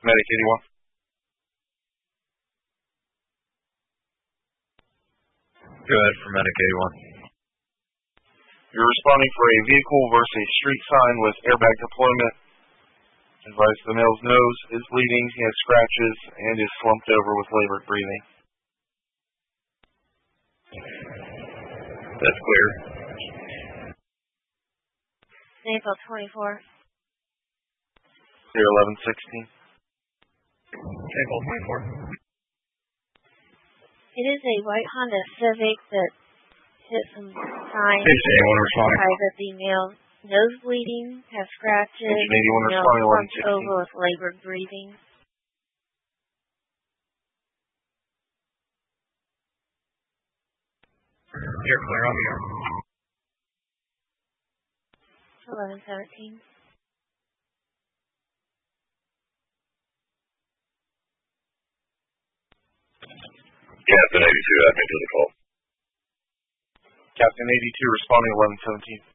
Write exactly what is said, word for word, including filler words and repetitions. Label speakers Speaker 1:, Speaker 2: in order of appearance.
Speaker 1: Medic eighty-one.
Speaker 2: Go ahead for Medic eighty-one.
Speaker 1: You're responding for a vehicle versus a street sign with airbag deployment. Advise the male's nose is bleeding, he has scratches, and is slumped over with labored breathing.
Speaker 2: That's clear.
Speaker 3: Naples twenty-four.
Speaker 1: Clear eleven sixteen.
Speaker 2: Naples twenty-four.
Speaker 3: It is a white Honda Civic that hit some signs.
Speaker 2: Engine eighty-one responding.
Speaker 3: That the male nose bleeding, has scratches,
Speaker 1: Engine eighty-one
Speaker 3: male
Speaker 1: responding eleven
Speaker 3: slumped
Speaker 1: sixteen.
Speaker 3: over with labored breathing.
Speaker 2: You're clear on the air.
Speaker 3: eleven seventeen.
Speaker 2: Captain eighty-two, admin to the call.
Speaker 1: Captain eighty-two responding eleven seventeen.